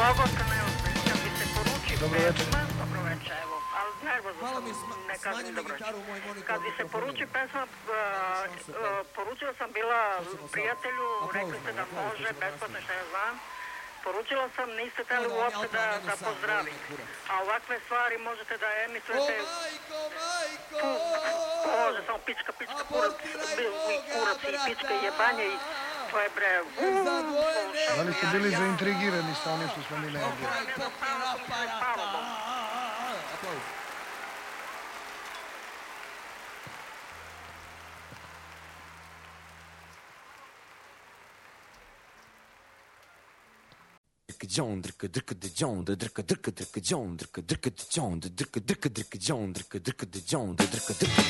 Mnogo ste neozbiljni, kad bi se poruči Dobro večer. pesma, dobro večer, evo, ali nervozno sam, ne kažem dobro večer. Kad bi se poruči pesma, poručila sam bila prijatelju, rekli ste da može, besplatno što ja znam. Poručila sam, niste teli uopšte da pozdravim. A ovakve stvari možete da emitujete... Može, samo pička, kurac i pička i jebanje i... To je bre... Da li ste bili zaintrigirani sa onim što smo mi najavljali? John dricka dricka de John de dricka dricka dricka John dricka dricka de John de dricka dricka dricka John dricka dricka de John de dricka dricka